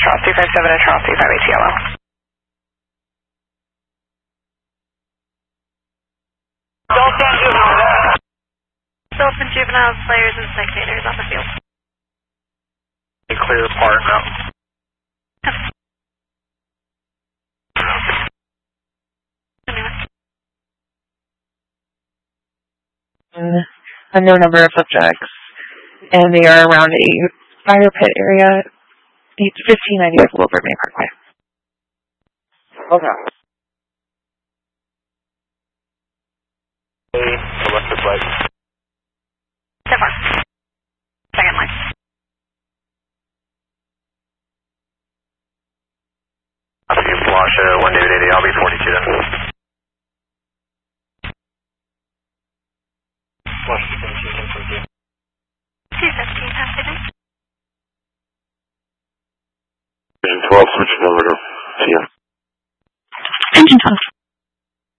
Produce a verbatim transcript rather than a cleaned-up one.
Charles two five seven and Charles two five eight yellow. Adults and juveniles, players and spectators on the field. Clear part now. A no number of subjects, and they are around a fire pit area, fifteen ninety West Wilbur May Parkway. Okay. Electric light. So far. Second line. Copy, Flash, uh, one David eighty, I'll be forty-two then. Flash, two fifteen, pass it in. Engine twelve, switching over to C F. Engine twelve.